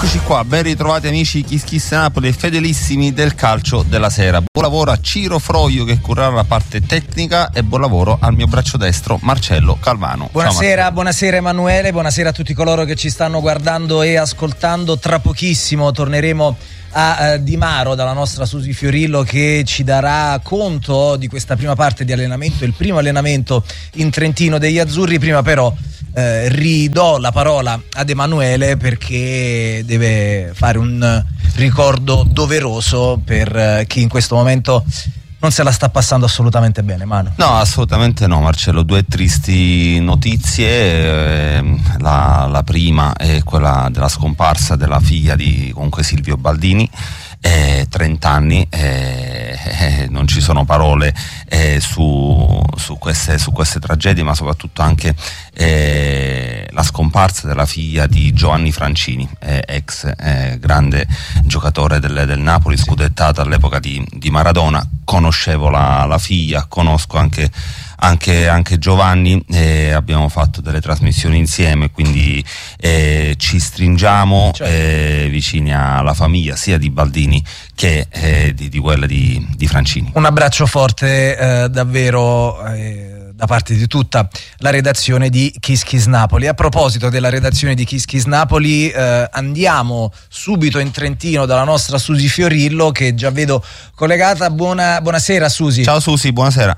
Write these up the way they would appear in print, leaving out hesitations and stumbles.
Eccoci qua, ben ritrovati amici Kiss Kiss Napoli e fedelissimi del calcio della sera. Buon lavoro a Ciro Froio che curerà la parte tecnica e buon lavoro al mio braccio destro Marcello Calvano. Buonasera, buonasera Emanuele, buonasera a tutti coloro che ci stanno guardando e ascoltando. Tra pochissimo torneremo a Di Maro dalla nostra Susi Fiorillo che ci darà conto di questa prima parte di allenamento, il primo allenamento in Trentino degli azzurri. Prima però ridò la parola ad Emanuele perché deve fare un ricordo doveroso per chi in questo momento non se la sta passando assolutamente bene. Manu? No, assolutamente no, Marcello. Due tristi notizie. La prima è quella della scomparsa della figlia di comunque Silvio Baldini, 30 anni, non ci sono parole su queste tragedie, ma soprattutto anche la scomparsa della figlia di Giovanni Francini, ex grande giocatore del Napoli, scudettato all'epoca di Maradona. Conoscevo la figlia, conosco anche Giovanni, abbiamo fatto delle trasmissioni insieme, quindi ci stringiamo vicini alla famiglia sia di Baldini che di quella di Francini. Un abbraccio forte davvero da parte di tutta la redazione di Kiss Kiss Napoli. A proposito della redazione di Kiss Kiss Napoli, andiamo subito in Trentino dalla nostra Susi Fiorillo che già vedo collegata. Buonasera Susi. Ciao Susi, buonasera.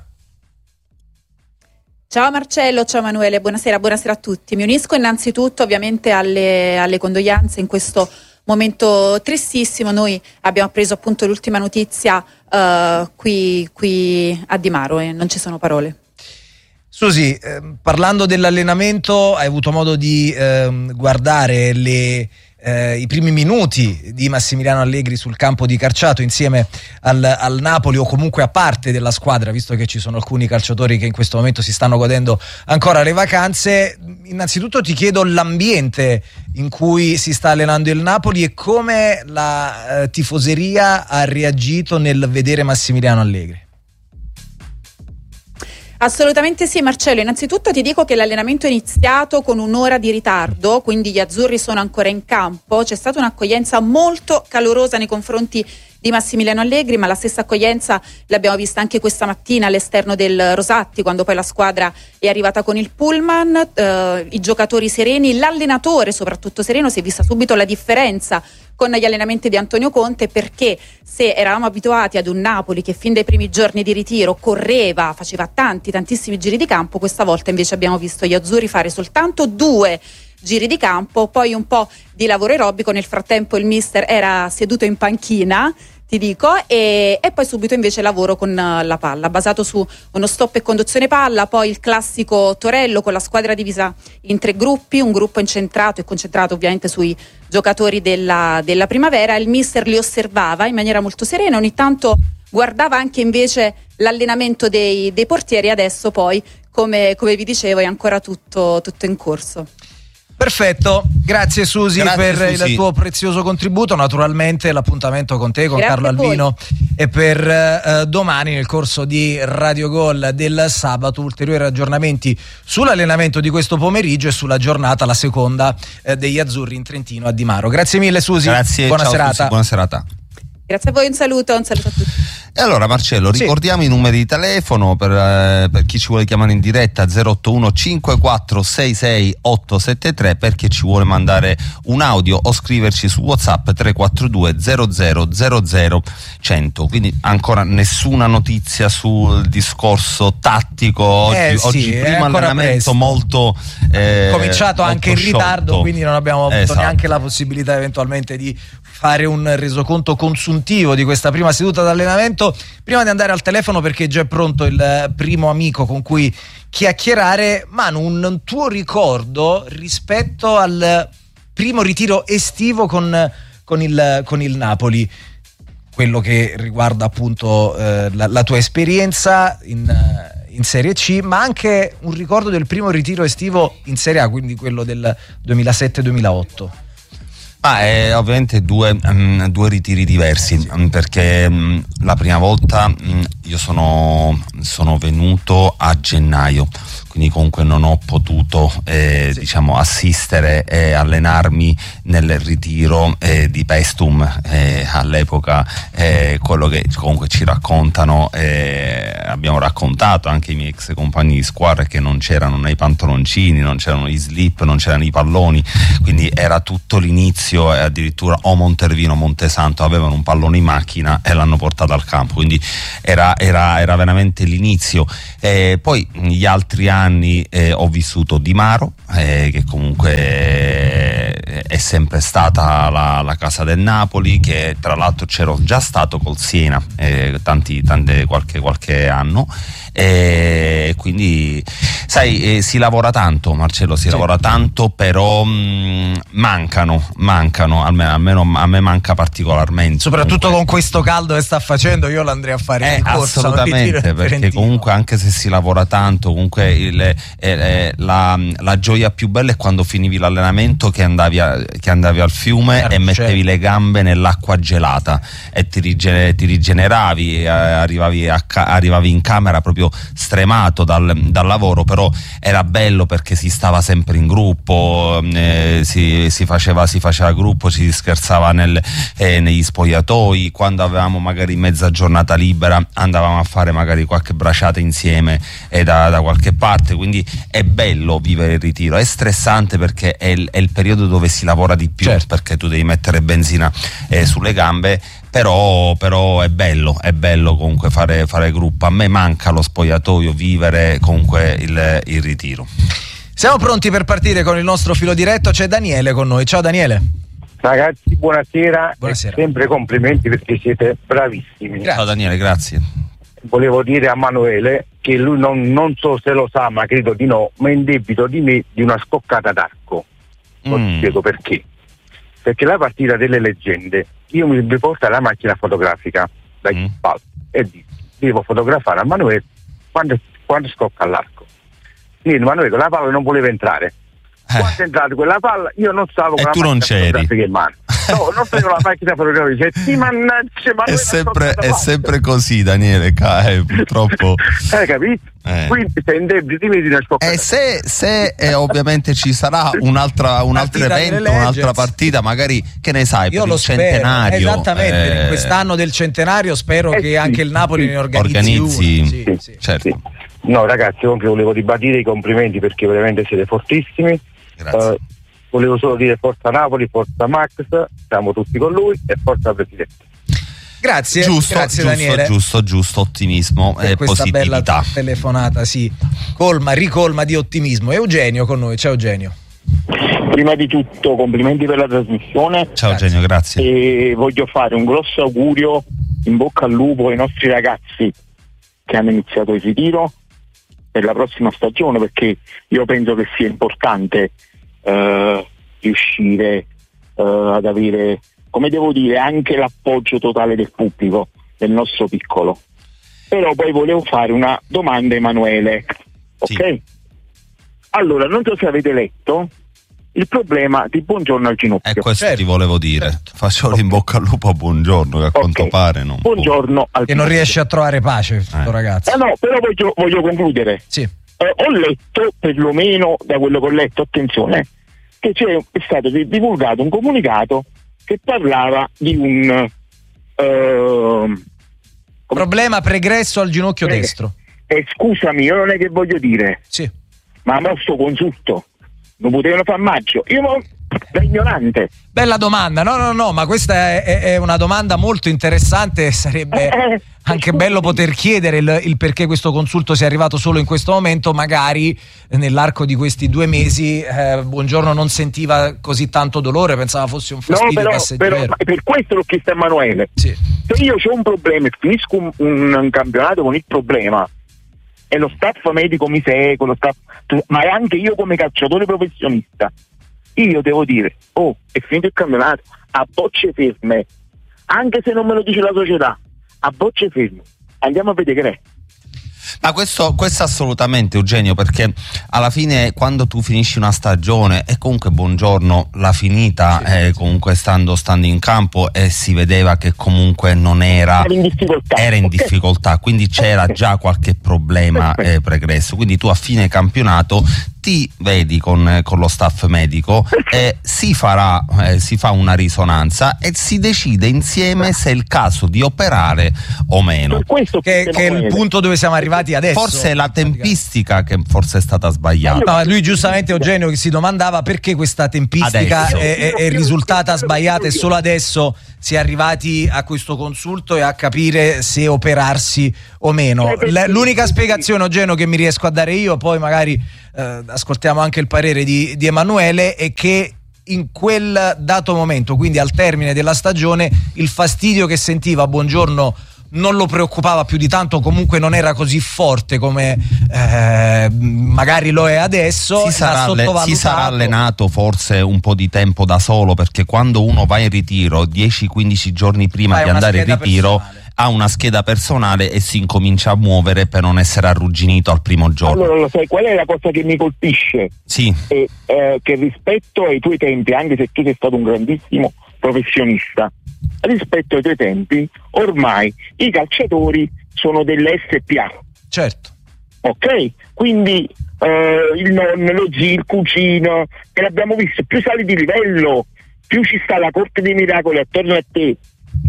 Ciao Marcello, ciao Emanuele, buonasera a tutti. Mi unisco innanzitutto ovviamente alle condoglianze in questo momento tristissimo. Noi abbiamo appreso appunto l'ultima notizia qui a Di Maro e non ci sono parole. Susi, parlando dell'allenamento, hai avuto modo di guardare i primi minuti di Massimiliano Allegri sul campo di Carciato insieme al Napoli, o comunque a parte della squadra, visto che ci sono alcuni calciatori che in questo momento si stanno godendo ancora le vacanze. Innanzitutto ti chiedo l'ambiente in cui si sta allenando il Napoli e come la tifoseria ha reagito nel vedere Massimiliano Allegri. Assolutamente sì Marcello, innanzitutto ti dico che l'allenamento è iniziato con un'ora di ritardo, quindi gli azzurri sono ancora in campo. C'è stata un'accoglienza molto calorosa nei confronti di Massimiliano Allegri, ma la stessa accoglienza l'abbiamo vista anche questa mattina all'esterno del Rosatti, quando poi la squadra è arrivata con il pullman, i giocatori sereni, l'allenatore soprattutto sereno. Si è vista subito la differenza con gli allenamenti di Antonio Conte, perché se eravamo abituati ad un Napoli che fin dai primi giorni di ritiro correva, faceva tantissimi giri di campo, questa volta invece abbiamo visto gli azzurri fare soltanto 2 giri di campo, poi un po' di lavoro aerobico. Nel frattempo il mister era seduto in panchina, ti dico, e poi subito invece lavoro con la palla, basato su uno stop e conduzione palla, poi il classico torello con la squadra divisa in 3 gruppi, un gruppo concentrato ovviamente sui giocatori della primavera. Il mister li osservava in maniera molto serena, ogni tanto guardava anche invece l'allenamento dei portieri. Adesso poi, come vi dicevo, è ancora tutto in corso. Perfetto, grazie Susi per il tuo prezioso contributo. Naturalmente l'appuntamento con te, con Carlo Albino, e per domani nel corso di Radio Gol del sabato ulteriori aggiornamenti sull'allenamento di questo pomeriggio e sulla giornata, la seconda degli azzurri in Trentino a Di Maro. Grazie mille Susi, grazie, buona ciao, serata. Susi, buona serata. Grazie a voi, un saluto a tutti. E allora Marcello, ricordiamo i numeri di telefono per chi ci vuole chiamare in diretta: 081 54 66 873 per chi ci vuole mandare un audio o scriverci su WhatsApp 342 00 100. Quindi ancora nessuna notizia sul discorso tattico oggi primo allenamento presto. Molto cominciato molto anche in ritardo, quindi non abbiamo avuto neanche la possibilità eventualmente di fare un resoconto consuntivo di questa prima seduta d'allenamento. Prima di andare al telefono, perché già è pronto il primo amico con cui chiacchierare, Manu, un tuo ricordo rispetto al primo ritiro estivo con il Napoli, quello che riguarda appunto la tua esperienza in Serie C, ma anche un ricordo del primo ritiro estivo in Serie A, quindi quello del 2007-2008. Ovviamente due ritiri diversi, perché la prima volta io sono venuto a gennaio, quindi comunque non ho potuto diciamo assistere e allenarmi nel ritiro di Paestum. All'epoca quello che comunque ci raccontano, abbiamo raccontato anche i miei ex compagni di squadra, che non c'erano né i pantaloncini, non c'erano gli slip, non c'erano i palloni, quindi era tutto l'inizio, e addirittura o Montervino o Montesanto avevano un pallone in macchina e l'hanno portato al campo, quindi era veramente l'inizio. Poi negli altri anni ho vissuto Di Maro, che comunque è sempre stata la casa del Napoli, che tra l'altro c'ero già stato col Siena qualche anno, e quindi sai, si lavora tanto, Marcello, lavora tanto, però mancano, almeno a me manca particolarmente, soprattutto comunque, con questo caldo che sta facendo. Io l'andrei a fare in corsa, assolutamente, perché comunque anche se si lavora tanto, comunque la gioia più bella è quando finivi l'allenamento, che andavi al fiume e mettevi le gambe nell'acqua gelata e ti rigeneravi, arrivavi in camera proprio stremato dal lavoro, però era bello perché si stava sempre in gruppo, si faceva gruppo, si scherzava negli spogliatoi. Quando avevamo magari mezza giornata libera andavamo a fare magari qualche braciata insieme da qualche parte, quindi è bello vivere il ritiro. È stressante perché è il periodo dove si lavora di più, certo, perché tu devi mettere benzina sulle gambe, però è bello comunque fare gruppo. A me manca lo spogliatoio, vivere comunque il ritiro. Siamo pronti per partire con il nostro filo diretto. C'è Daniele con noi. Ciao Daniele. Ragazzi, buonasera. Sempre complimenti perché siete bravissimi. Ciao Daniele, grazie. Volevo dire a Manuele che lui non so se lo sa, ma credo di no, ma è in debito di me di una scoccata d'arco. Non ti spiego perché. Perché la partita delle leggende, io mi porto la macchina fotografica da Chippal e devo fotografare a Manuele quando scocca all'arco. Quindi Manuele con la palla non voleva entrare. Quando è entrata quella palla io non stavo con la macchina fotografica in mano. No, non prendo la macchina fotografica, mannaggia, è sempre così, Daniele, purtroppo. Hai capito? Quindi sei in debito di me di una scoccata. E se ovviamente ci sarà un altro evento, un'altra partita, magari, che ne sai, io per il centenario. Esattamente, quest'anno del centenario spero che anche il Napoli ne organizzi. Certo. Sì. No, ragazzi, comunque volevo ribadire i complimenti perché veramente siete fortissimi. Grazie. Volevo solo dire forza Napoli, forza Max, siamo tutti con lui e forza Presidente. Grazie, grazie Daniele. Giusto, ottimismo e positività. Bella telefonata, ricolma di ottimismo. Eugenio con noi. Ciao Eugenio. Prima di tutto complimenti per la trasmissione. Ciao Eugenio, grazie. E voglio fare un grosso augurio, in bocca al lupo ai nostri ragazzi che hanno iniziato il ritiro per la prossima stagione, perché io penso che sia importante riuscire ad avere, come devo dire, anche l'appoggio totale del pubblico del nostro piccolo. Però poi volevo fare una domanda a Emanuele, ok? Sì. Allora, non so se avete letto il problema di Buongiorno al ginocchio. Questo ti volevo dire. Facevo in bocca al lupo a Buongiorno, che a quanto pare non Buongiorno al che non riesce a trovare pace questo ragazzo. No, però voglio concludere. Sì. Ho letto, perlomeno da quello che ho letto, attenzione, che è stato divulgato un comunicato che parlava di un problema pregresso al ginocchio destro. Scusami, io non è che voglio dire, ma sto consulto non potevano far maggio. Io da ignorante. Bella domanda, no, ma questa è una domanda molto interessante. Sarebbe anche bello poter chiedere il perché questo consulto sia arrivato solo in questo momento. Magari nell'arco di questi 2 mesi Buongiorno non sentiva così tanto dolore, pensava fosse un fastidio passeggero. Però per questo l'ho chiesto a Emanuele. Sì. Se io ho un problema e finisco un campionato con il problema e lo staff medico mi segue, ma anche io come calciatore professionista, io devo dire, è finito il campionato a bocce ferme, anche se non me lo dice la società, a bocce ferme, andiamo a vedere che è. Ma questo assolutamente, Eugenio, perché alla fine quando tu finisci una stagione e comunque Buongiorno l'ha finita, comunque stando in campo, e si vedeva che comunque non era in difficoltà, quindi c'era già qualche problema pregresso, quindi tu a fine campionato ti vedi con lo staff medico e si fa una risonanza e si decide insieme se è il caso di operare o meno, che è il punto dove siamo arrivati adesso. Forse è la tempistica che forse è stata sbagliata. No, lui giustamente, Eugenio, che si domandava perché questa tempistica è risultata sbagliata e solo adesso si è arrivati a questo consulto e a capire se operarsi o meno. L'unica spiegazione, Eugenio, che mi riesco a dare io, poi magari ascoltiamo anche il parere di Emanuele, è che in quel dato momento, quindi al termine della stagione, il fastidio che sentiva Buongiorno non lo preoccupava più di tanto, comunque non era così forte come magari lo è adesso. Si sarà allenato forse un po' di tempo da solo, perché quando uno va in ritiro 10-15 giorni prima di andare in ritiro ha una scheda personale e si incomincia a muovere per non essere arrugginito al primo giorno. Allora, lo sai qual è la cosa che mi colpisce? Sì. Che rispetto ai tuoi tempi, anche se tu sei stato un grandissimo professionista, rispetto ai tuoi tempi ormai i calciatori sono delle SPA. Certo. Ok? Quindi il nonno, lo zio, il cugino, che l'abbiamo visto, più sali di livello, più ci sta la corte dei miracoli attorno a te,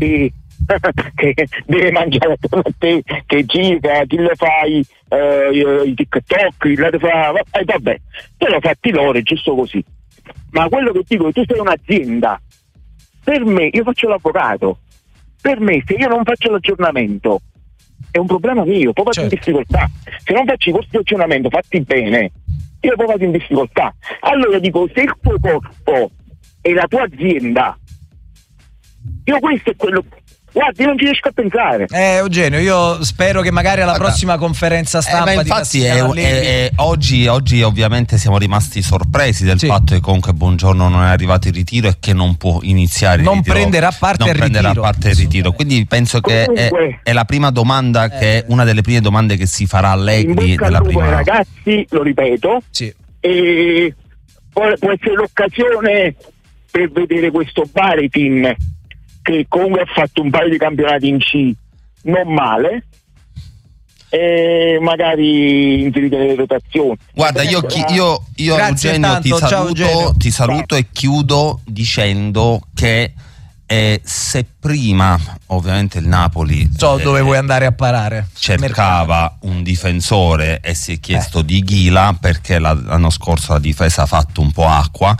che deve mangiare attorno a te, che gira, chi le fai i TikTok, vabbè, però fatti loro, è giusto così. Ma quello che dico, tu sei un'azienda, per me, io faccio l'avvocato, per me se io non faccio l'aggiornamento è un problema mio, poi vado in difficoltà. Se non faccio i corsi di aggiornamento fatti bene, io poi vado in difficoltà. Allora dico, se il tuo corpo è la tua azienda, io questo è quello. Guardi, non ci riesco a pensare. Eugenio, io spero che magari alla prossima conferenza stampa infatti oggi ovviamente siamo rimasti sorpresi del fatto che comunque Buongiorno non è arrivato in ritiro e che non può iniziare il ritiro, prenderà parte il ritiro. Quindi penso che è la prima domanda, che è una delle prime domande che si farà Allegri nella prima. Ragazzi, lo ripeto, e può essere l'occasione per vedere questo Baritin, che comunque ha fatto un paio di campionati in C non male, e magari inserire le rotazioni. Guarda, io Eugenio ti saluto e chiudo dicendo che se prima ovviamente il Napoli dove vuoi andare a parare, cercava un difensore e si è chiesto di Ghila, perché l'anno scorso la difesa ha fatto un po' acqua,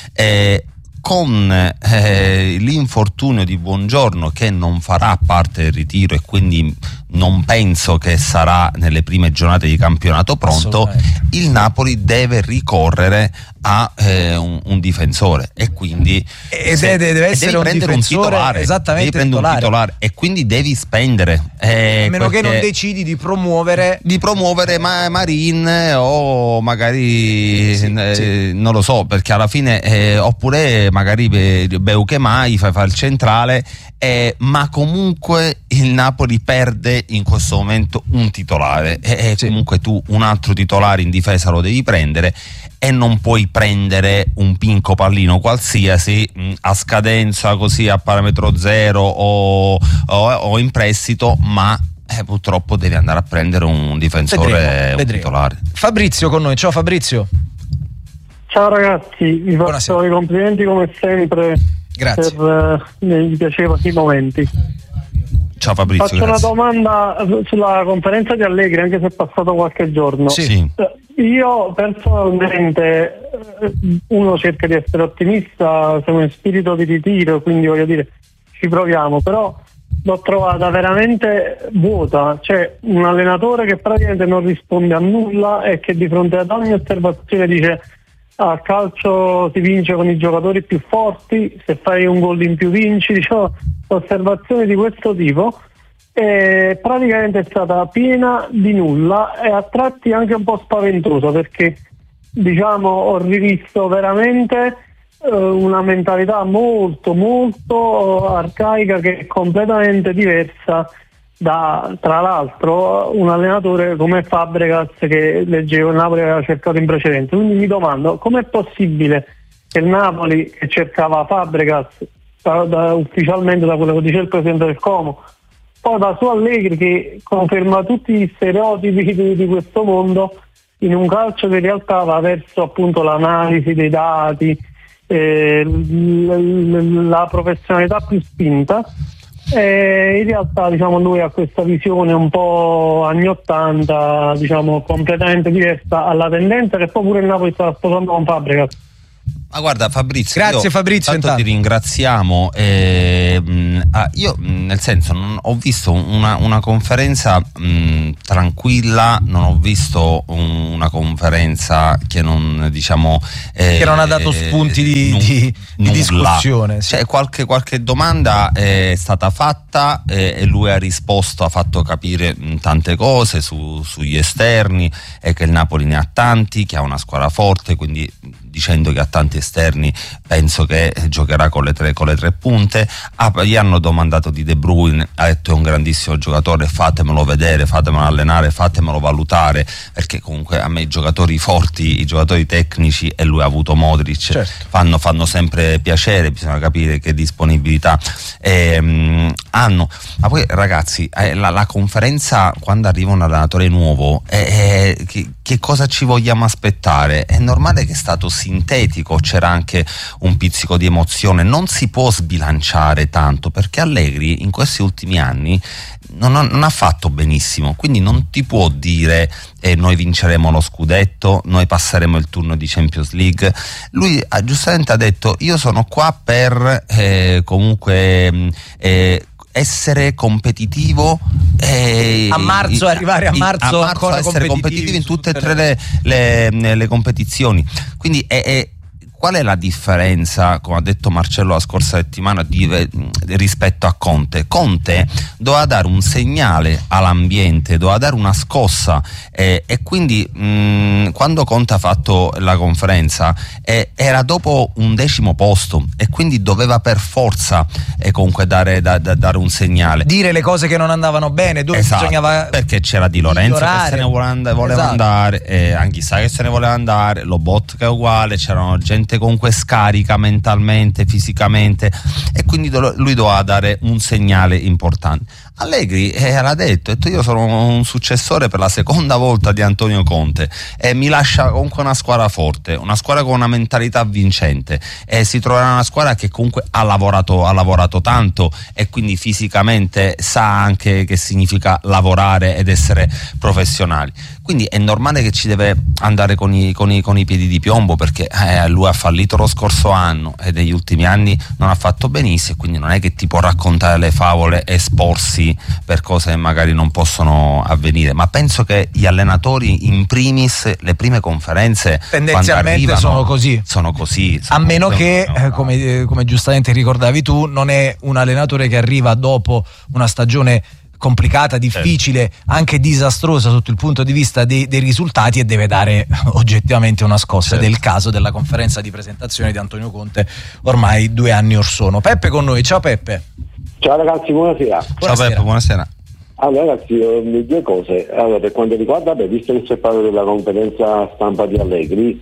con l'infortunio di Buongiorno, che non farà parte del ritiro e quindi non penso che sarà nelle prime giornate di campionato pronto, il Napoli deve ricorrere a un difensore e quindi deve essere un titolare, esattamente, un titolare, e quindi devi spendere, a meno che non decidi di promuovere Marin o magari non lo so, perché alla fine oppure magari Beukemai fa il centrale, ma comunque il Napoli perde in questo momento un titolare e comunque tu un altro titolare in difesa lo devi prendere, e non puoi prendere un Pinco Pallino qualsiasi a scadenza, così a parametro zero o in prestito, ma purtroppo devi andare a prendere un difensore, un titolare. Fabrizio con noi, ciao Fabrizio. Ciao ragazzi, vi faccio i complimenti come sempre. Grazie. Per i piacevoli momenti. Ciao Fabrizio. Faccio una domanda sulla conferenza di Allegri, anche se è passato qualche giorno. Sì. Io personalmente, uno cerca di essere ottimista, siamo in spirito di ritiro, quindi voglio dire, ci proviamo, però l'ho trovata veramente vuota, cioè un allenatore che praticamente non risponde a nulla e che di fronte ad ogni osservazione dice: a calcio si vince con i giocatori più forti, se fai un gol in più vinci, diciamo, osservazioni di questo tipo, e praticamente è stata piena di nulla e a tratti anche un po' spaventosa, perché diciamo ho rivisto veramente una mentalità molto molto arcaica, che è completamente diversa tra l'altro un allenatore come Fabregas, che leggevo il Napoli aveva cercato in precedenza. Quindi mi domando com'è possibile che il Napoli, che cercava Fabregas ufficialmente da quello che dice il presidente del Como, poi va su Allegri che conferma tutti gli stereotipi di questo mondo, in un calcio che in realtà va verso appunto l'analisi dei dati, la professionalità più spinta. In realtà lui ha questa visione un po' anni 80, completamente diversa alla tendenza che poi pure il Napoli sta sposando con Fabregas. Ma guarda Fabrizio, grazie Fabrizio, intanto ti ringraziamo. Io nel senso ho visto una conferenza tranquilla, non ho visto una conferenza che non che non ha dato spunti di discussione. Sì. Cioè, qualche domanda è stata fatta e lui ha risposto, ha fatto capire tante cose sugli esterni, e che il Napoli ne ha tanti, che ha una squadra forte, quindi dicendo che ha tanti esterni penso che giocherà con le tre punte. Gli hanno domandato di De Bruyne, ha detto è un grandissimo giocatore, fatemelo vedere, fatemelo allenare, fatemelo valutare, perché comunque a me i giocatori forti, i giocatori tecnici, e lui ha avuto Modric, certo, fanno sempre piacere, bisogna capire che disponibilità hanno. Ma poi ragazzi, la conferenza, quando arriva un allenatore nuovo, che cosa ci vogliamo aspettare? È normale che è stato sintetico, c'era anche un pizzico di emozione, non si può sbilanciare tanto, perché Allegri in questi ultimi anni non ha fatto benissimo, quindi non ti può dire noi vinceremo lo scudetto, noi passeremo il turno di Champions League. Lui giustamente ha detto io sono qua per comunque essere competitivo, a marzo, arrivare a marzo ancora essere competitivi in tutte e tre le competizioni. Quindi qual è la differenza, come ha detto Marcello la scorsa settimana, rispetto a Conte? Conte doveva dare un segnale all'ambiente, doveva dare una scossa, e quindi quando Conte ha fatto la conferenza era dopo un 10° posto, e quindi doveva per forza comunque dare un segnale, dire le cose che non andavano bene, dove bisognava, perché c'era Di Lorenzo che se ne voleva andare, Anghissà che se ne voleva andare, Lobotka è uguale, c'erano gente comunque scarica mentalmente, fisicamente, e quindi lui doveva dare un segnale importante. Allegri l'ha detto io sono un successore per la seconda volta di Antonio Conte, e mi lascia comunque una squadra forte, una squadra con una mentalità vincente, e si troverà una squadra che comunque ha lavorato tanto, e quindi fisicamente sa anche che significa lavorare ed essere professionali. Quindi è normale che ci deve andare con i piedi di piombo, perché lui ha fallito lo scorso anno e negli ultimi anni non ha fatto benissimo, quindi non è che ti può raccontare le favole e esporsi per cose che magari non possono avvenire. Ma penso che gli allenatori in primis, le prime conferenze tendenzialmente sono così, a meno che come giustamente ricordavi tu, non è un allenatore che arriva dopo una stagione complicata, difficile, anche disastrosa sotto il punto di vista dei risultati, e deve dare oggettivamente una scossa. Del caso della conferenza di presentazione di Antonio Conte ormai 2 anni or sono. Peppe con noi, ciao Peppe. Ciao ragazzi, buonasera. Ciao Peppe, buonasera. Allora ragazzi, 2 cose. Allora, per quanto riguarda, visto che si è parlato della conferenza stampa di Allegri,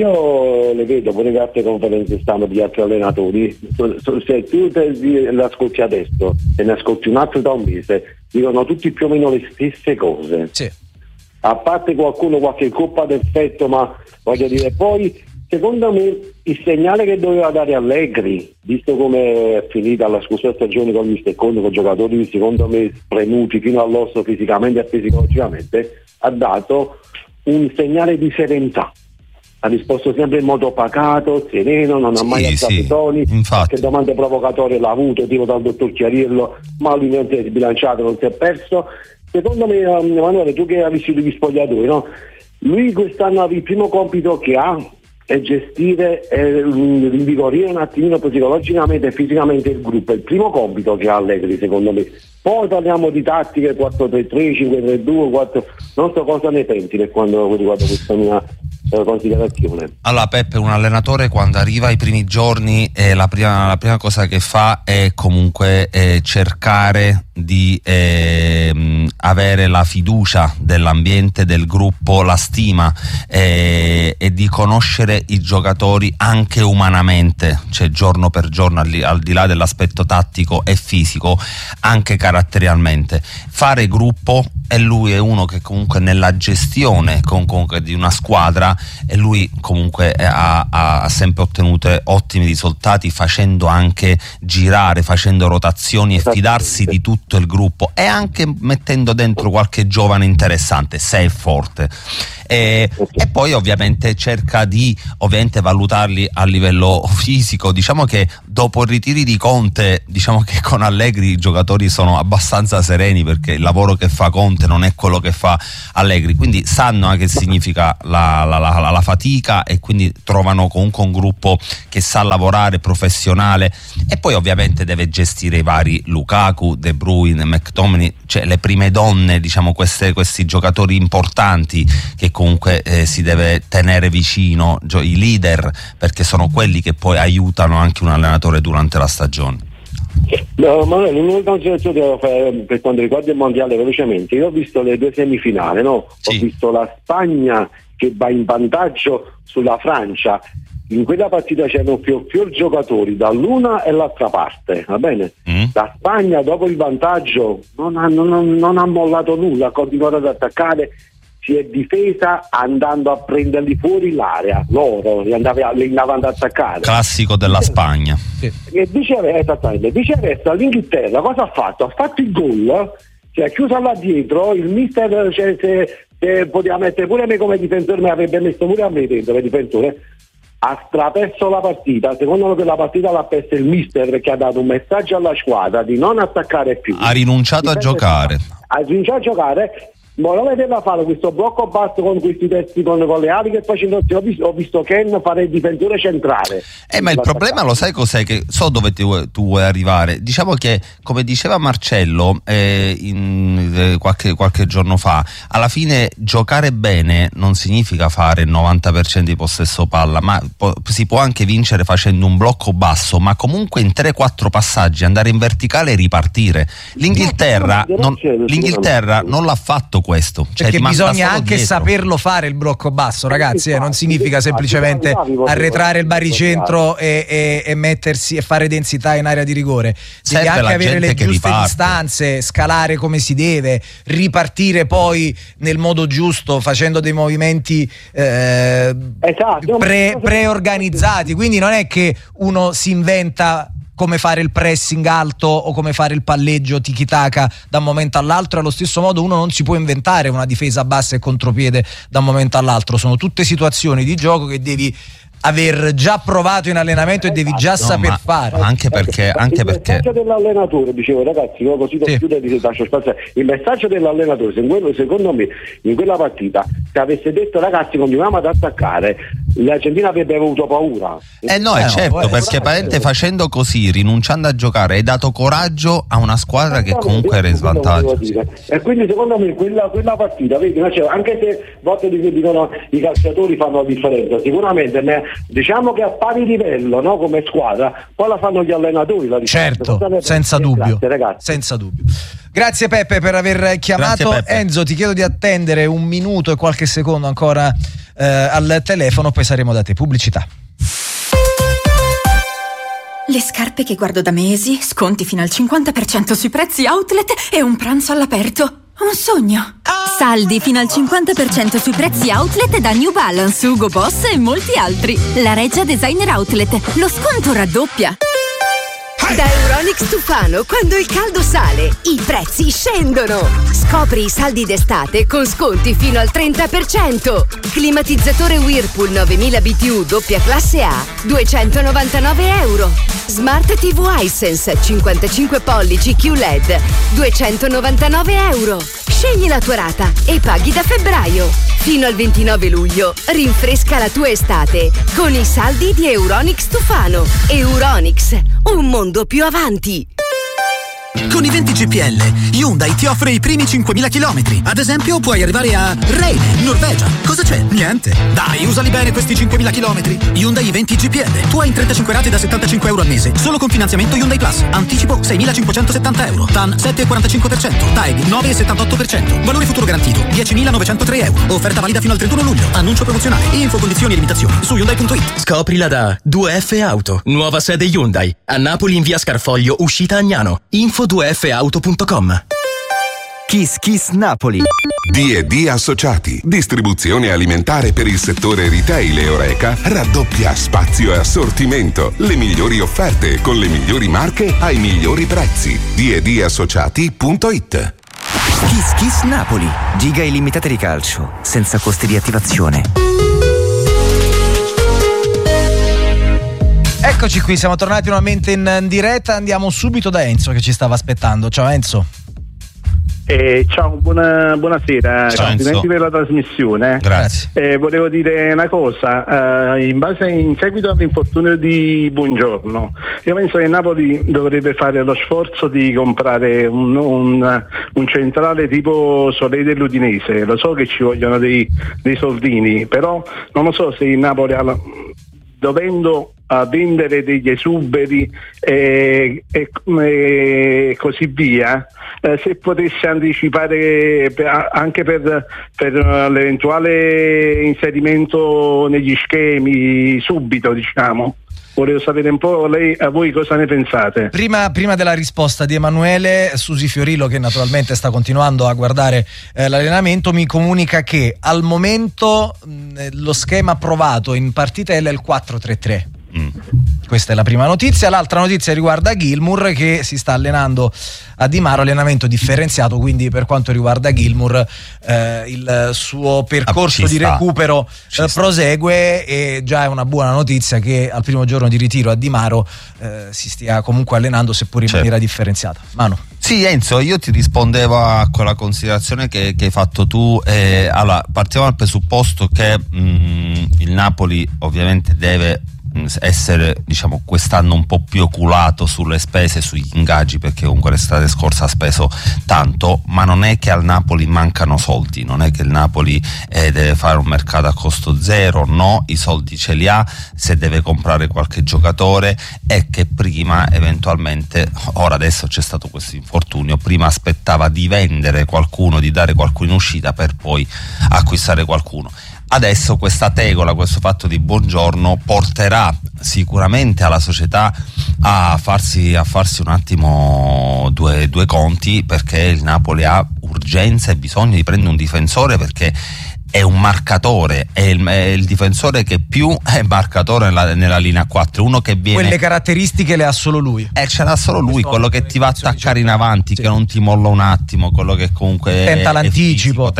io le vedo pure le altre conferenze stampa di altri allenatori. Se tu l'ascolti adesso e ne ascolti un altro da un mese, dicono tutti più o meno le stesse cose. Sì. A parte qualche colpa d'effetto, ma voglio dire, poi secondo me il segnale che doveva dare Allegri, visto come è finita la scorsa stagione con gli stecconi, con giocatori secondo me spremuti fino all'osso fisicamente e psicologicamente, ha dato un segnale di serenità. Ha risposto sempre in modo pacato, sereno, non ha mai alzato i toni, qualche domanda provocatoria l'ha avuto, tipo dal dottor Chiarillo, ma lui non si è sbilanciato, non si è perso. Secondo me, Emanuele, tu che hai vissuto gli spogliatoi, no? Lui quest'anno il primo compito che ha è gestire e rinvigorire un attimino psicologicamente e fisicamente il gruppo. È il primo compito che ha Allegri, secondo me. Poi parliamo di tattiche 4-3-3, 5-3-2, 4... non so cosa ne pensi per quando riguarda questa mia considerazione. Allora Peppe, un allenatore quando arriva ai primi giorni la prima cosa che fa è comunque cercare di avere la fiducia dell'ambiente, del gruppo, la stima e di conoscere i giocatori anche umanamente, cioè giorno per giorno, al di là dell'aspetto tattico e fisico, anche caratterialmente. Fare gruppo, e lui è uno che comunque nella gestione comunque di una squadra, e lui comunque ha sempre ottenuto ottimi risultati facendo anche girare, facendo rotazioni e fidarsi di tutto il gruppo, e anche mettendo dentro qualche giovane interessante se è forte. E poi ovviamente cerca di valutarli a livello fisico. Diciamo che dopo i ritiri di Conte, diciamo che con Allegri i giocatori sono abbastanza sereni, perché il lavoro che fa Conte non è quello che fa Allegri, quindi sanno anche che significa la fatica, e quindi trovano comunque un gruppo che sa lavorare, professionale. E poi ovviamente deve gestire i vari Lukaku, De Bruyne, McTominay, cioè le prime donne, diciamo questi giocatori importanti che comunque si deve tenere vicino, i leader, perché sono quelli che poi aiutano anche un allenatore durante la stagione. No, ma l'unica considerazione devo fare per quanto riguarda il mondiale velocemente. Io ho visto le 2 semifinali, no? Sì. Ho visto la Spagna che va in vantaggio sulla Francia. In quella partita c'erano più giocatori dall'una e l'altra parte, va bene? La Spagna dopo il vantaggio non ha mollato nulla, ha continuato ad attaccare, si è difesa andando a prenderli fuori l'area, loro li andavano ad attaccare. Classico della Spagna. Sì. E viceversa l'Inghilterra cosa ha fatto? Ha fatto il gol, cioè chiusa là dietro, il mister, cioè, se poteva mettere pure me come difensore, mi avrebbe messo pure a me dentro come difensore, ha straperso la partita. Secondo me quella partita l'ha persa il mister, perché ha dato un messaggio alla squadra di non attaccare più. Ha rinunciato a giocare. Ma non vederla fare questo blocco basso con questi testi con le ali che facendo. Ho visto Ken fare il difensore centrale. Ma il problema lo sai cos'è? Che so dove tu vuoi arrivare. Diciamo che, come diceva Marcello qualche giorno fa, alla fine giocare bene non significa fare il 90% di possesso palla, ma si può anche vincere facendo un blocco basso, ma comunque in 3-4 passaggi andare in verticale e ripartire. L'Inghilterra non l'ha fatto questo, perché bisogna anche saperlo fare il blocco basso, ragazzi, non significa semplicemente arretrare il baricentro e mettersi e fare densità in area di rigore. Devi anche avere le giuste distanze, scalare come si deve, ripartire poi nel modo giusto, facendo dei movimenti preorganizzati. Quindi non è che uno si inventa come fare il pressing alto o come fare il palleggio tiki-taka da un momento all'altro. Allo stesso modo uno non si può inventare una difesa bassa e contropiede da un momento all'altro. Sono tutte situazioni di gioco che devi aver già provato in allenamento e devi già saper fare. Anche perché il messaggio dell'allenatore, dicevo ragazzi, io così il messaggio dell'allenatore, secondo me in quella partita, se avesse detto ragazzi continuiamo ad attaccare, l'Argentina avrebbe avuto paura. Certo, perché apparentemente facendo così, rinunciando a giocare, hai dato coraggio a una squadra che comunque era in svantaggio. E quindi secondo me quella partita, vedi, anche se volte dicono i calciatori fanno la differenza, sicuramente diciamo che a pari livello, no, come squadra, poi la fanno gli allenatori la certo, senza dubbio. Grazie Peppe per aver chiamato. Enzo, ti chiedo di attendere un minuto e qualche secondo ancora al telefono, poi saremo da te. Pubblicità. Le scarpe che guardo da mesi, sconti fino al 50% sui prezzi outlet e un pranzo all'aperto. Un sogno. Saldi fino al 50% sui prezzi outlet da New Balance, Hugo Boss e molti altri. La Reggia Designer Outlet. Lo sconto raddoppia. Da Euronics Tufano, quando il caldo sale, i prezzi scendono. Scopri i saldi d'estate con sconti fino al 30%. Climatizzatore Whirlpool 9000 BTU doppia classe A, €299. Smart TV Hisense 55 pollici QLED, €299. Scegli la tua rata e paghi da febbraio. Fino al 29 luglio, rinfresca la tua estate con i saldi di Euronics Tufano. Euronics, un mondo più avanti. Con i 20 GPL, Hyundai ti offre i primi 5.000 km. Ad esempio, puoi arrivare a Reine, Norvegia. Cosa c'è? Niente. Dai, usali bene questi 5.000 km. Hyundai 20 GPL. Tu hai in 35 rate da 75 euro al mese. Solo con finanziamento Hyundai Plus. Anticipo 6.570 euro. TAN 7,45%. TAEG 9,78%. Valore futuro garantito 10.903 euro. Offerta valida fino al 31 luglio. Annuncio promozionale. Info, condizioni e limitazioni su Hyundai.it. Scoprila da 2F Auto. Nuova sede Hyundai. A Napoli in via Scarfoglio, uscita Agnano. Info 2fauto.com. Kiss Kiss Napoli. D&D Associati, distribuzione alimentare per il settore retail e Horeca, raddoppia spazio e assortimento, le migliori offerte con le migliori marche ai migliori prezzi. D&Dassociati.it. Kiss Kiss Napoli, giga illimitate di calcio, senza costi di attivazione. Eccoci qui, siamo tornati nuovamente in diretta, andiamo subito da Enzo che ci stava aspettando. Ciao Enzo. Ciao, buonasera, ciao, complimenti per la trasmissione. Grazie. Volevo dire una cosa, in seguito all'infortunio di Buongiorno, io penso che Napoli dovrebbe fare lo sforzo di comprare un centrale tipo Solé dell'Udinese. Lo so che ci vogliono dei soldini, però non lo so se il Napoli dovendo a vendere degli esuberi e così via, se potesse anticipare anche per l'eventuale inserimento negli schemi subito, diciamo. Volevo sapere un po' a voi cosa ne pensate. Prima della risposta di Emanuele, Susi Fiorillo, che naturalmente sta continuando a guardare l'allenamento, mi comunica che al momento lo schema provato in partitella è il 4-3-3. Questa è la prima notizia. L'altra notizia riguarda Gilmour, che si sta allenando a Di Maro, allenamento differenziato, quindi per quanto riguarda Gilmour il suo percorso di recupero prosegue, e già è una buona notizia che al primo giorno di ritiro a Di Maro si stia comunque allenando, seppur in maniera differenziata. Manu. Sì, Enzo, io ti rispondevo a quella considerazione che hai fatto tu. Allora, partiamo dal presupposto che il Napoli ovviamente deve essere, diciamo, quest'anno un po' più oculato sulle spese, sugli ingaggi, perché comunque l'estate scorsa ha speso tanto, ma non è che al Napoli mancano soldi, non è che il Napoli deve fare un mercato a costo zero, no, i soldi ce li ha. Se deve comprare qualche giocatore è che prima eventualmente, ora adesso c'è stato questo infortunio, prima aspettava di vendere qualcuno, di dare qualcuno in uscita per poi acquistare qualcuno. Adesso questa tegola, questo fatto di Buongiorno porterà sicuramente alla società a farsi un attimo due conti, perché il Napoli ha urgenza e bisogno di prendere un difensore, perché è un marcatore, è il difensore che più è marcatore nella linea 4, uno che viene, quelle caratteristiche le ha solo lui, ce l'ha solo lui, quello che ti va a attaccare in avanti, che non ti molla un attimo, quello che comunque tenta l'anticipo,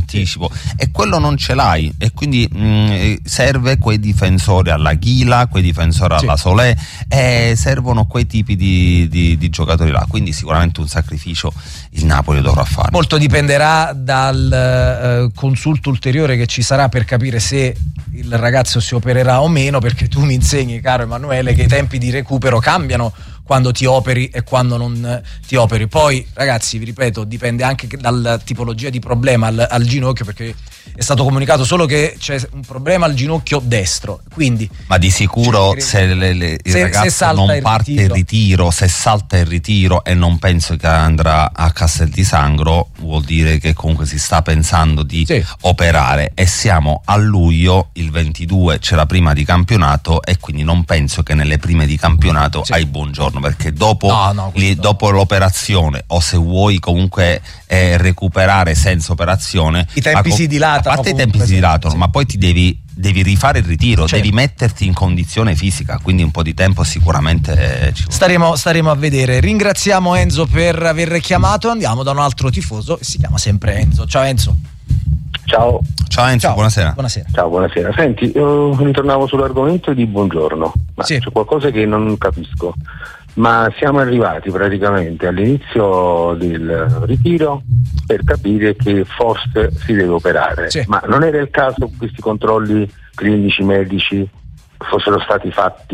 e quello non ce l'hai, e quindi serve quei difensori alla Ghila, quei difensori alla Solé, servono quei tipi di giocatori là, quindi sicuramente un sacrificio il Napoli dovrà fare. Molto dipenderà dal consulto ulteriore che ci sarà per capire se il ragazzo si opererà o meno, perché tu mi insegni, caro Emanuele, che i tempi di recupero cambiano quando ti operi e quando non ti operi. Poi, ragazzi, vi ripeto, dipende anche dalla tipologia di problema al ginocchio, perché è stato comunicato solo che c'è un problema al ginocchio destro, quindi ma di sicuro se il ragazzo non parte il ritiro, se salta il ritiro, e non penso che andrà a Castel di Sangro, vuol dire che comunque si sta pensando di operare, e siamo a luglio, il 22 c'è la prima di campionato, e quindi non penso che nelle prime di campionato hai Buongiorno, perché dopo l'operazione, o se vuoi comunque recuperare senza operazione, i tempi si dilatano, a parte i tempi si dilatano, ma poi ti devi rifare il ritiro, devi metterti in condizione fisica, quindi un po' di tempo sicuramente ci vuole. Staremo a vedere. Ringraziamo Enzo per aver chiamato. Andiamo da un altro tifoso, si chiama sempre Enzo. Ciao Enzo. Ciao Enzo, buonasera. Ciao, buonasera. Senti, io ritornavo sull'argomento di Buongiorno, ma c'è qualcosa che non capisco. Ma siamo arrivati praticamente all'inizio del ritiro per capire che forse si deve operare, ma non era il caso che questi controlli clinici medici fossero stati fatti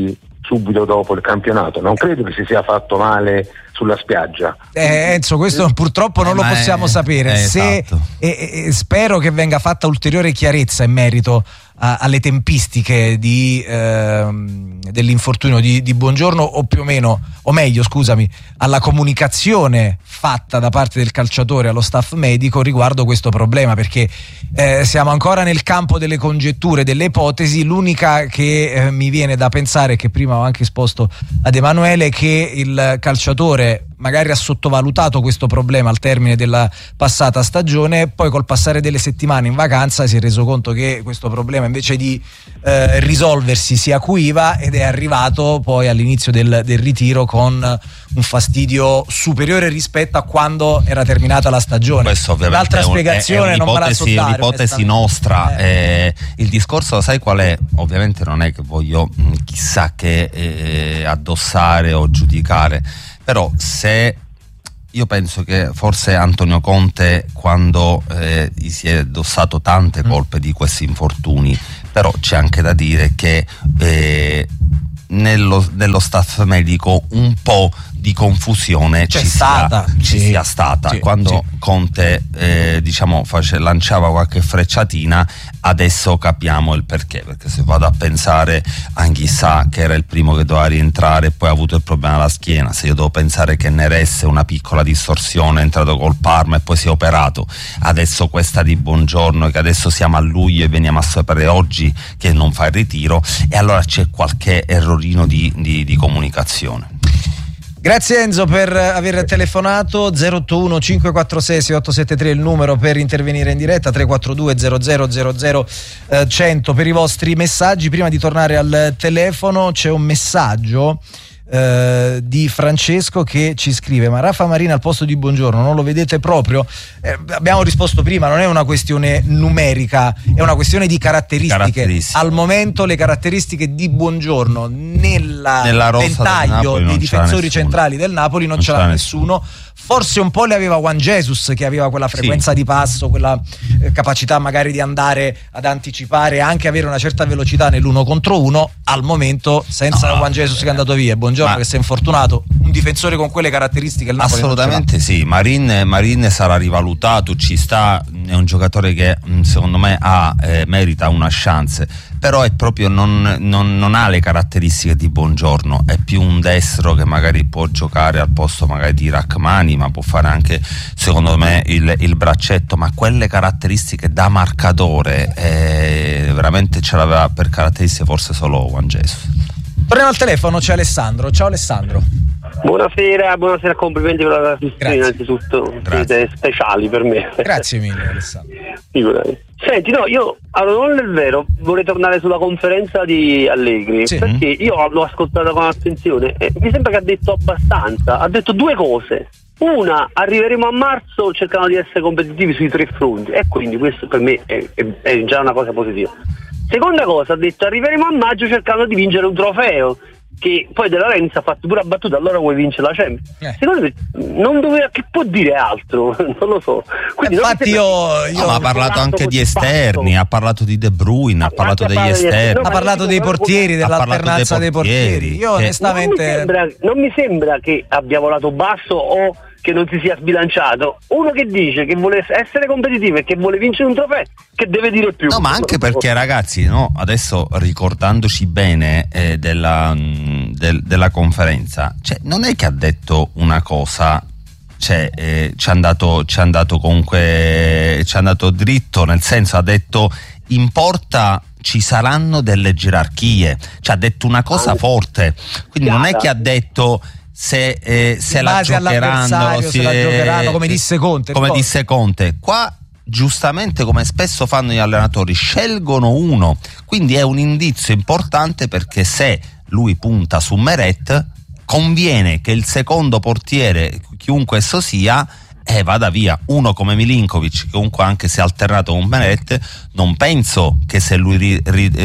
subito dopo il campionato. Non credo che si sia fatto male sulla spiaggia. Enzo, questo purtroppo non lo possiamo sapere. Esatto. Spero che venga fatta ulteriore chiarezza in merito alle tempistiche dell'infortunio di Buongiorno, o più o meno, o meglio scusami, alla comunicazione fatta da parte del calciatore allo staff medico riguardo questo problema, perché siamo ancora nel campo delle congetture, delle ipotesi. L'unica che mi viene da pensare, che prima ho anche esposto ad Emanuele, che il calciatore magari ha sottovalutato questo problema al termine della passata stagione, poi col passare delle settimane in vacanza si è reso conto che questo problema invece di risolversi si acuiva, ed è arrivato poi all'inizio del ritiro con un fastidio superiore rispetto a quando era terminata la stagione. Questo ovviamente l'altra spiegazione non me la so dare, un'ipotesi nostra. Il discorso, sai qual è? Ovviamente non è che voglio chissà che addossare o giudicare, però se io penso che forse Antonio Conte, quando gli si è addossato tante colpe di questi infortuni, però c'è anche da dire che nello staff medico un po' di confusione ci sia stata. Quando Conte lanciava qualche frecciatina, adesso capiamo il perché se vado a pensare a Anghissà, che era il primo che doveva rientrare e poi ha avuto il problema alla schiena, se io devo pensare che Neresse una piccola distorsione, è entrato col Parma e poi si è operato, adesso questa di Buongiorno, che adesso siamo a luglio e veniamo a sapere oggi che non fa il ritiro, e allora c'è qualche errorino di comunicazione. Grazie Enzo per aver telefonato. 081 546 6873 il numero per intervenire in diretta, 342 00 100 per i vostri messaggi. Prima di tornare al telefono c'è un messaggio di Francesco che ci scrive: ma Rafa Marina al posto di Buongiorno non lo vedete proprio? Abbiamo risposto prima, non è una questione numerica, è una questione di caratteristiche. Al momento le caratteristiche di Buongiorno nella ventaglio dei difensori centrali del Napoli non ce l'ha nessuno. Forse un po' le aveva Juan Jesus, che aveva quella frequenza di passo, quella capacità magari di andare ad anticipare e anche avere una certa velocità nell'1 contro 1. Al momento senza Juan Jesus che è andato via, Buongiorno che si è infortunato, un difensore con quelle caratteristiche il Napoli assolutamente sì. Marin sarà rivalutato, ci sta, è un giocatore che secondo me merita una chance, però è proprio non ha le caratteristiche di Buongiorno, è più un destro che magari può giocare al posto magari di Rachmani, ma può fare anche secondo me il braccetto, ma quelle caratteristiche da marcatore veramente ce l'aveva per caratteristiche forse solo Juan Jesus. Torniamo al telefono, c'è Alessandro. Ciao Alessandro. Buonasera, complimenti per la trasmissione, innanzitutto siete speciali per me. Grazie mille Alessandro. Senti, io non è vero, vorrei tornare sulla conferenza di Allegri, perché io l'ho ascoltata con attenzione e mi sembra che ha detto abbastanza, ha detto due cose. Una, arriveremo a marzo cercando di essere competitivi sui 3 fronti, e quindi questo per me è già una cosa positiva. Seconda cosa, ha detto arriveremo a maggio cercando di vincere un trofeo, che poi De Laurentiis ha fatto pure la battuta: allora vuoi vincere la Champions? Secondo me non doveva, che può dire altro? Non lo so. Quindi infatti ma ha parlato anche di esterni, ha parlato di De Bruyne, ha parlato degli esterni, ha parlato dei portieri, dell'alternanza dei portieri. Io onestamente non mi sembra che abbia volato basso o che non si sia sbilanciato. Uno che dice che vuole essere competitivo e che vuole vincere un trofeo, che deve dire più. No, ma anche perché ragazzi, adesso ricordandoci bene della conferenza, cioè non è che ha detto una cosa, ci è andato comunque, ci è andato dritto, nel senso ha detto in porta ci saranno delle gerarchie, cioè ha detto una cosa forte, quindi non è che ha detto se la giocheranno, come disse Conte. Qua giustamente, come spesso fanno gli allenatori, scelgono uno, quindi è un indizio importante, perché se lui punta su Meret conviene che il secondo portiere, chiunque esso sia, vada via. Uno come Milinkovic, che comunque anche se alternato con Meret, non penso che se lui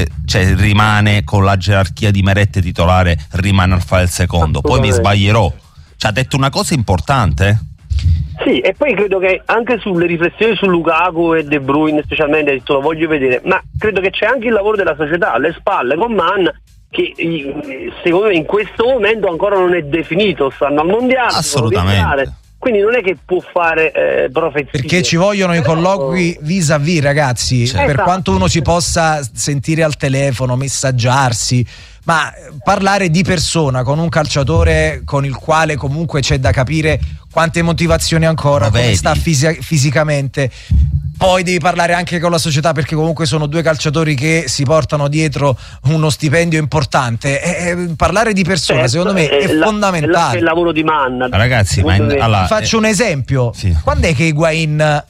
rimane con la gerarchia di Meret titolare rimane a fare il secondo, poi mi sbaglierò. Ha detto una cosa importante. Sì, e poi credo che anche sulle riflessioni su Lukaku e De Bruyne specialmente ha detto lo voglio vedere, ma credo che c'è anche il lavoro della società alle spalle con Mann, che secondo me in questo momento ancora non è definito, stanno al mondiale, assolutamente, quindi non è che può fare profezie, perché ci vogliono i colloqui vis-à-vis, ragazzi, per quanto uno si possa sentire al telefono, messaggiarsi, ma parlare di persona con un calciatore con il quale comunque c'è da capire quante motivazioni ancora, come sta fisicamente. Poi devi parlare anche con la società, perché comunque sono due calciatori che si portano dietro uno stipendio importante. Parlare di persona, secondo me, è fondamentale. È il lavoro di Manna. Ragazzi, faccio un esempio. Sì. Quando è che Higuaín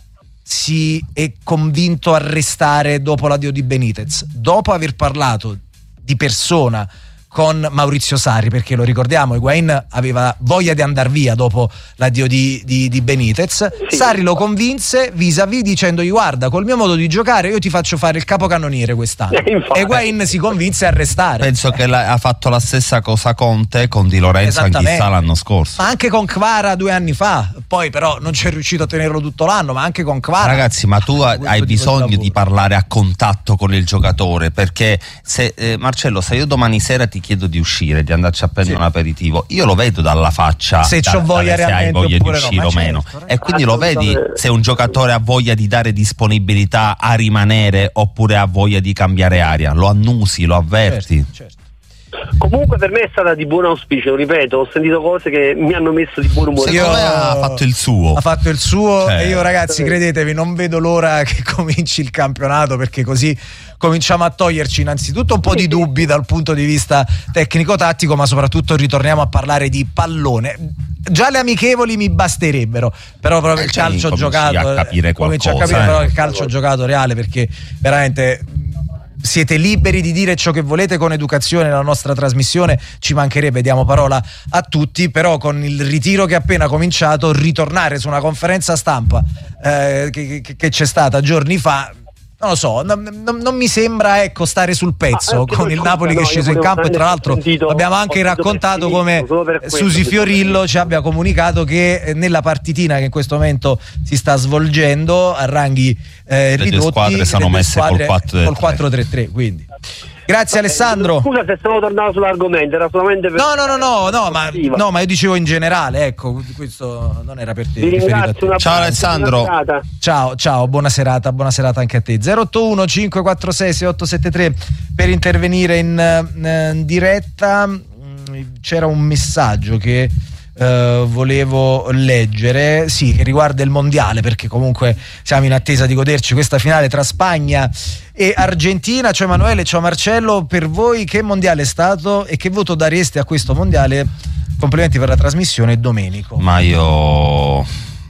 si è convinto a restare dopo l'addio di Benitez? Dopo aver parlato di persona con Maurizio Sarri, perché lo ricordiamo, Higuaín aveva voglia di andare via dopo l'addio di Benitez. Sì. Sarri lo convinse vis-à-vis dicendogli: guarda, col mio modo di giocare io ti faccio fare il capocannoniere quest'anno. E Higuaín si convinse a restare. Penso che ha fatto la stessa cosa Conte con Di Lorenzo anche l'anno scorso, ma anche con Kvara 2 anni fa. Poi però non c'è riuscito a tenerlo tutto l'anno, ma anche con Kvara. Ragazzi, ma tu hai bisogno di parlare a contatto con il giocatore, perché se Marcello, se io domani sera ti chiedo di uscire, di andarci a prendere un aperitivo, io lo vedo dalla faccia se c'ho voglia realmente, hai voglia di uscire o meno, e quindi lo vedi se un giocatore ha voglia di dare disponibilità a rimanere oppure ha voglia di cambiare aria, lo annusi, lo avverti. Certo. Comunque per me è stata di buon auspicio, ripeto, ho sentito cose che mi hanno messo di buon umore. Ha fatto il suo, e io, ragazzi, credetevi, non vedo l'ora che cominci il campionato, perché così cominciamo a toglierci innanzitutto un po' di dubbi dal punto di vista tecnico-tattico, ma soprattutto ritorniamo a parlare di pallone. Già le amichevoli mi basterebbero, però proprio il calcio giocato, cominci a capire però il calcio giocato reale, perché veramente siete liberi di dire ciò che volete con educazione nella nostra trasmissione, ci mancherebbe, diamo parola a tutti, però con il ritiro che è appena cominciato, ritornare su una conferenza stampa che c'è stata giorni fa, non lo so, non mi sembra, stare sul pezzo con il Napoli che è sceso in campo. E tra l'altro abbiamo anche raccontato come Susi Fiorillo ci abbia comunicato che nella partitina che in questo momento si sta svolgendo a ranghi ridotti, le squadre sono messe col 4-3-3, quindi grazie Alessandro. Scusa se stavo tornando sull'argomento, era solamente per ma io dicevo in generale, ecco, questo non era per te. Vi ringrazio, ciao Alessandro. Ciao, buona serata anche a te. 081 546 6873 per intervenire in diretta. C'era un messaggio che volevo leggere, che riguarda il mondiale, perché comunque siamo in attesa di goderci questa finale tra Spagna e Argentina. Ciao Emanuele, ciao Marcello, per voi che mondiale è stato e che voto dareste a questo mondiale? Complimenti per la trasmissione, Domenico. Ma io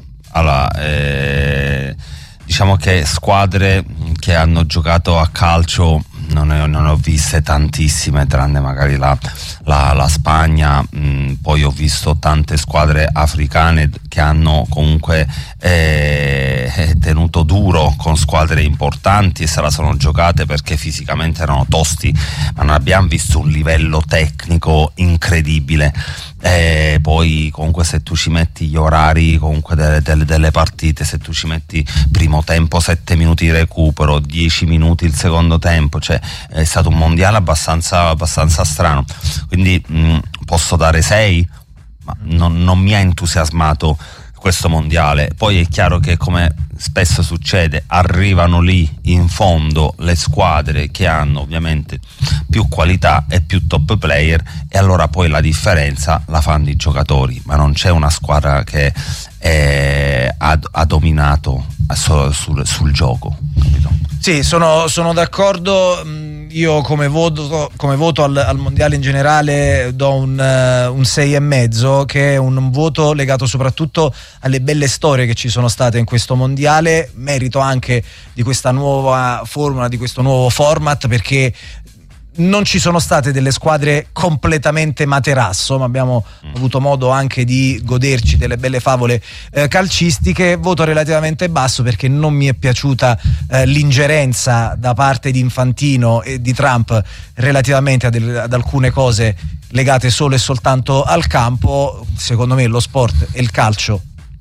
diciamo che squadre che hanno giocato a calcio non ne ho viste tantissime, tranne magari la Spagna. Poi ho visto tante squadre africane che hanno comunque tenuto duro con squadre importanti e se la sono giocate perché fisicamente erano tosti, ma non abbiamo visto un livello tecnico incredibile. Poi comunque se tu ci metti gli orari comunque delle partite, se tu ci metti primo tempo 7 minuti di recupero, 10 minuti il secondo tempo, cioè è stato un mondiale abbastanza strano, quindi posso dare 6, ma non mi ha entusiasmato questo mondiale. Poi è chiaro che, come spesso succede, arrivano lì in fondo le squadre che hanno ovviamente più qualità e più top player, e allora poi la differenza la fanno i giocatori, ma non c'è una squadra che ha dominato sul gioco, capito? Sì, sono d'accordo. Io come voto al mondiale in generale do un 6,5, che è un voto legato soprattutto alle belle storie che ci sono state in questo mondiale, merito anche di questa nuova formula, di questo nuovo format, perché non ci sono state delle squadre completamente materasso, ma abbiamo avuto modo anche di goderci delle belle favole calcistiche. Voto relativamente basso perché non mi è piaciuta l'ingerenza da parte di Infantino e di Trump relativamente ad alcune cose legate solo e soltanto al campo. Secondo me lo sport e il calcio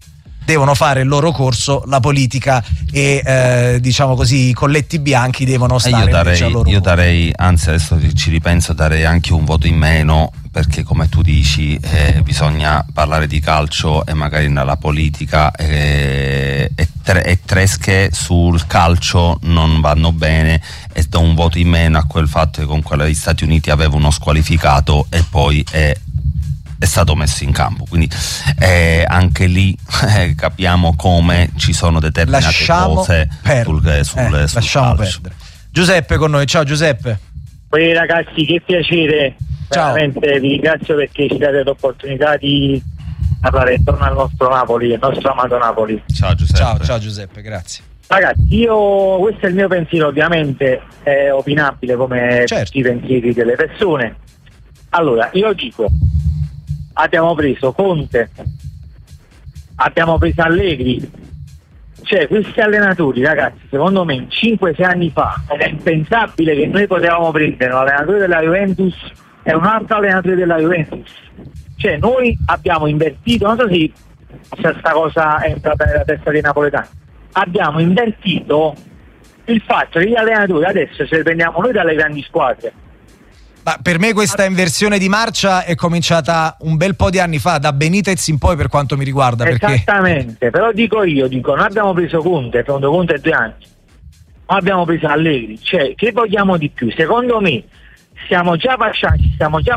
devono fare il loro corso, la politica e diciamo così i colletti bianchi devono stare io darei, anzi adesso ci ripenso, darei anche un voto in meno, perché come tu dici bisogna parlare di calcio e magari nella politica e tresche sul calcio non vanno bene, e do un voto in meno a quel fatto che con quella degli Stati Uniti aveva uno squalificato e poi è stato messo in campo, quindi anche lì capiamo come ci sono determinate cose sul lasciamo calcio. Perdere. Giuseppe con noi, ciao Giuseppe. Poi ragazzi, che piacere, ciao. Veramente vi ringrazio perché ci date l'opportunità di parlare intorno al nostro Napoli, il nostro amato Napoli. Ciao Giuseppe. Ciao Giuseppe, grazie. Ragazzi, questo è il mio pensiero, ovviamente è opinabile come tutti i pensieri delle persone. Allora, io dico, abbiamo preso Conte, abbiamo preso Allegri, cioè questi allenatori, ragazzi, secondo me 5-6 anni fa era impensabile che noi potevamo prendere un allenatore della Juventus e un altro allenatore della Juventus. Cioè noi abbiamo invertito, non so se questa cosa è entrata nella testa dei napoletani, abbiamo invertito il fatto che gli allenatori adesso ce li prendiamo noi dalle grandi squadre. Ma per me questa inversione di marcia è cominciata un bel po' di anni fa, da Benitez in poi per quanto mi riguarda. Esattamente, però dico, noi abbiamo preso Conte, secondo Conte 2 anni, ma abbiamo preso Allegri, cioè che vogliamo di più? Secondo me stiamo già